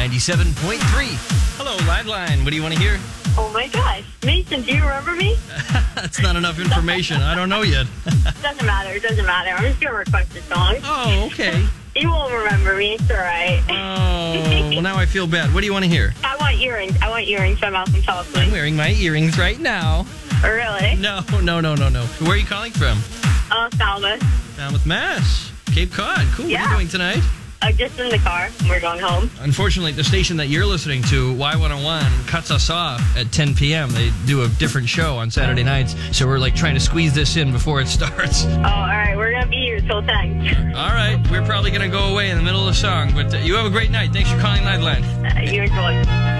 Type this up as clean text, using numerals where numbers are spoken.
97.3. Hello, Liveline. What do you want to hear? Oh my gosh. Mason, do you remember me? That's not enough information. I don't know yet. Doesn't matter. I'm just going to request a song. Oh, okay. You won't remember me. It's all right. Oh, well, now I feel bad. What do you want to hear? I want earrings from Malcolm I'm Tulsi. wearing my earrings right now. Really? No. Where are you calling from? Falmouth. Falmouth, Mass. Cape Cod. Cool. What are Yeah. you doing tonight? Just in the car. We're going home. Unfortunately, the station that you're listening to, Y101, cuts us off at 10 p.m. They do a different show on Saturday nights, so we're like trying to squeeze this in before it starts. Oh, all right. We're going to be here till 10. All right. We're probably going to go away in the middle of the song, but you have a great night. Thanks for calling Liveline. You enjoy.